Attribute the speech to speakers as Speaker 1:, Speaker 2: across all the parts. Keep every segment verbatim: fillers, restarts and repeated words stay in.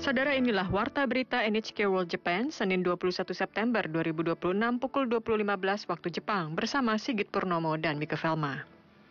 Speaker 1: Saudara, inilah Warta Berita N H K World Japan, Senin dua puluh satu September dua ribu dua puluh enam pukul dua puluh lima belas waktu Jepang, bersama Sigit Purnomo dan Mika Velma.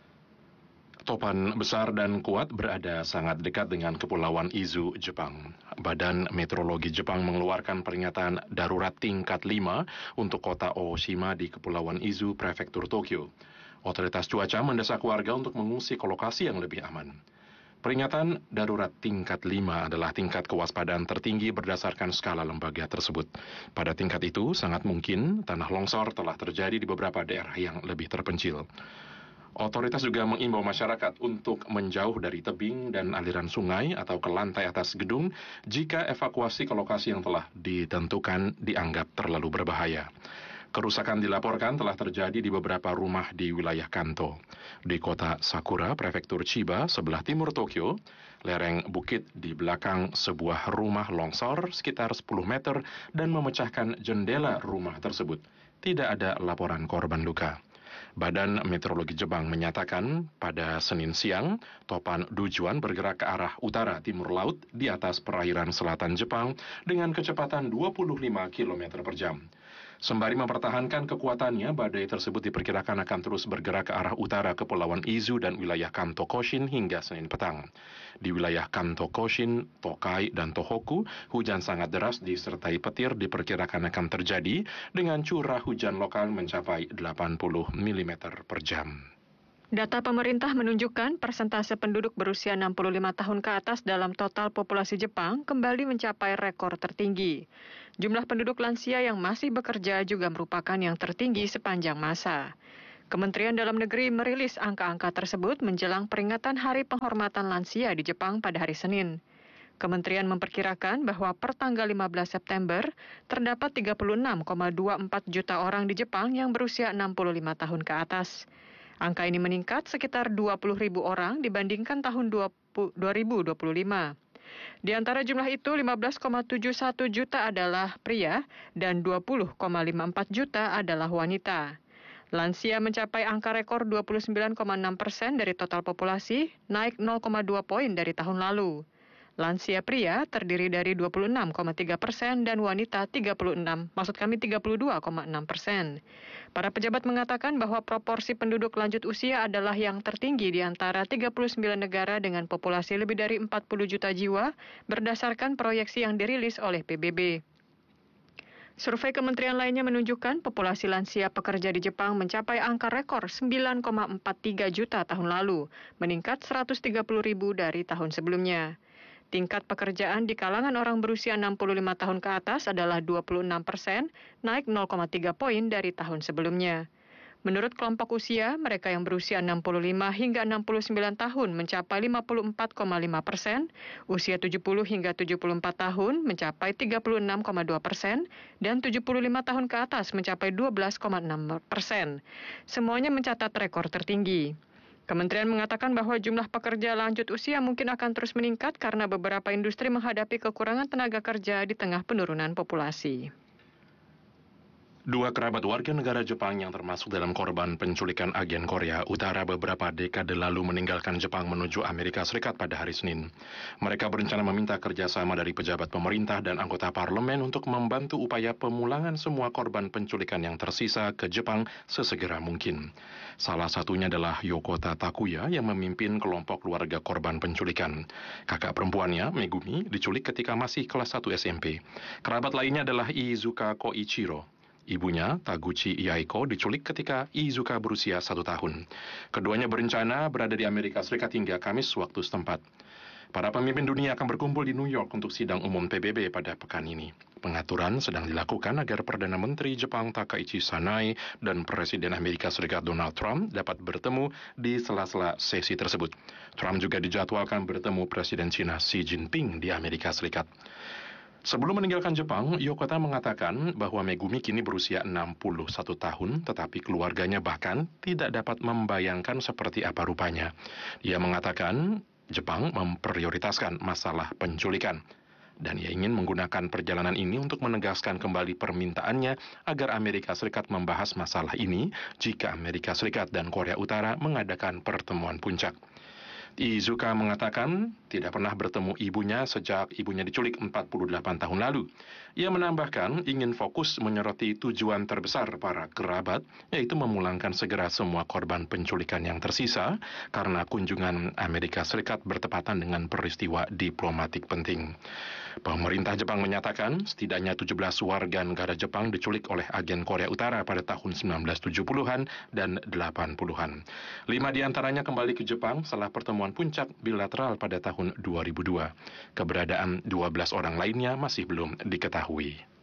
Speaker 2: Topan besar dan kuat berada sangat dekat dengan Kepulauan Izu, Jepang. Badan Meteorologi Jepang mengeluarkan peringatan darurat tingkat lima untuk kota Oshima di Kepulauan Izu, Prefektur Tokyo. Otoritas cuaca mendesak warga untuk mengungsi ke lokasi yang lebih aman. Peringatan darurat tingkat lima adalah tingkat kewaspadaan tertinggi berdasarkan skala lembaga tersebut. Pada tingkat itu, sangat mungkin tanah longsor telah terjadi di beberapa daerah yang lebih terpencil. Otoritas juga mengimbau masyarakat untuk menjauh dari tebing dan aliran sungai atau ke lantai atas gedung jika evakuasi ke lokasi yang telah ditentukan dianggap terlalu berbahaya. Kerusakan dilaporkan telah terjadi di beberapa rumah di wilayah Kanto. Di kota Sakura, Prefektur Chiba, sebelah timur Tokyo, lereng bukit di belakang sebuah rumah longsor sekitar sepuluh meter dan memecahkan jendela rumah tersebut. Tidak ada laporan korban luka. Badan Meteorologi Jepang menyatakan pada Senin siang, topan Dujuan bergerak ke arah utara timur laut di atas perairan selatan Jepang dengan kecepatan dua puluh lima kilometer per jam. Sembari mempertahankan kekuatannya, badai tersebut diperkirakan akan terus bergerak ke arah utara Kepulauan Izu dan wilayah Kanto Koshin hingga Senin petang. Di wilayah Kanto Koshin, Tokai, dan Tohoku, hujan sangat deras disertai petir diperkirakan akan terjadi dengan curah hujan lokal mencapai delapan puluh milimeter per jam.
Speaker 1: Data pemerintah menunjukkan persentase penduduk berusia enam puluh lima tahun ke atas dalam total populasi Jepang kembali mencapai rekor tertinggi. Jumlah penduduk lansia yang masih bekerja juga merupakan yang tertinggi sepanjang masa. Kementerian Dalam Negeri merilis angka-angka tersebut menjelang peringatan Hari Penghormatan Lansia di Jepang pada hari Senin. Kementerian memperkirakan bahwa per tanggal lima belas September, terdapat tiga puluh enam koma dua empat juta orang di Jepang yang berusia enam puluh lima tahun ke atas. Angka ini meningkat sekitar dua puluh ribu orang dibandingkan tahun dua ribu dua puluh lima. Di antara jumlah itu, lima belas koma tujuh satu juta adalah pria dan dua puluh koma lima empat juta adalah wanita. Lansia mencapai angka rekor dua puluh sembilan koma enam persen dari total populasi, naik nol koma dua poin dari tahun lalu. Lansia pria terdiri dari dua puluh enam koma tiga persen dan wanita tiga puluh enam, maksud kami tiga puluh dua koma enam persen. Para pejabat mengatakan bahwa proporsi penduduk lanjut usia adalah yang tertinggi di antara tiga puluh sembilan negara dengan populasi lebih dari empat puluh juta jiwa berdasarkan proyeksi yang dirilis oleh P B B. Survei kementerian lainnya menunjukkan populasi lansia pekerja di Jepang mencapai angka rekor sembilan koma empat tiga juta tahun lalu, meningkat seratus tiga puluh ribu dari tahun sebelumnya. Tingkat pekerjaan di kalangan orang berusia enam puluh lima tahun ke atas adalah dua puluh enam persen, naik nol koma tiga poin dari tahun sebelumnya. Menurut kelompok usia, mereka yang berusia enam puluh lima hingga enam puluh sembilan tahun mencapai lima puluh empat koma lima persen, usia tujuh puluh hingga tujuh puluh empat tahun mencapai tiga puluh enam koma dua persen, dan tujuh puluh lima tahun ke atas mencapai dua belas koma enam persen. Semuanya mencatat rekor tertinggi. Kementerian mengatakan bahwa jumlah pekerja lanjut usia mungkin akan terus meningkat karena beberapa industri menghadapi kekurangan tenaga kerja di tengah penurunan populasi.
Speaker 2: Dua kerabat warga negara Jepang yang termasuk dalam korban penculikan agen Korea Utara beberapa dekade lalu meninggalkan Jepang menuju Amerika Serikat pada hari Senin. Mereka berencana meminta kerjasama dari pejabat pemerintah dan anggota parlemen untuk membantu upaya pemulangan semua korban penculikan yang tersisa ke Jepang sesegera mungkin. Salah satunya adalah Yokota Takuya yang memimpin kelompok keluarga korban penculikan. Kakak perempuannya, Megumi, diculik ketika masih kelas satu S M P. Kerabat lainnya adalah Iizuka Koichiro. Ibunya, Taguchi Yaiko, diculik ketika Iizuka berusia satu tahun. Keduanya berencana berada di Amerika Serikat hingga Kamis waktu setempat. Para pemimpin dunia akan berkumpul di New York untuk sidang umum P B B pada pekan ini. Pengaturan sedang dilakukan agar Perdana Menteri Jepang Takaichi Sanai dan Presiden Amerika Serikat Donald Trump dapat bertemu di sela-sela sesi tersebut. Trump juga dijadwalkan bertemu Presiden China Xi Jinping di Amerika Serikat. Sebelum meninggalkan Jepang, Yokota mengatakan bahwa Megumi kini berusia enam puluh satu tahun, tetapi keluarganya bahkan tidak dapat membayangkan seperti apa rupanya. Ia mengatakan Jepang memprioritaskan masalah penculikan, dan ia ingin menggunakan perjalanan ini untuk menegaskan kembali permintaannya agar Amerika Serikat membahas masalah ini jika Amerika Serikat dan Korea Utara mengadakan pertemuan puncak. Izuka mengatakan tidak pernah bertemu ibunya sejak ibunya diculik empat puluh delapan tahun lalu. Ia menambahkan ingin fokus menyoroti tujuan terbesar para kerabat, yaitu memulangkan segera semua korban penculikan yang tersisa karena kunjungan Amerika Serikat bertepatan dengan peristiwa diplomatik penting. Pemerintah Jepang menyatakan setidaknya tujuh belas warga negara Jepang diculik oleh agen Korea Utara pada tahun sembilan belas tujuh puluhan dan delapan puluhan. Lima diantaranya kembali ke Jepang setelah pertemuan puncak bilateral pada tahun dua ribu dua. Keberadaan dua belas orang lainnya masih belum diketahui.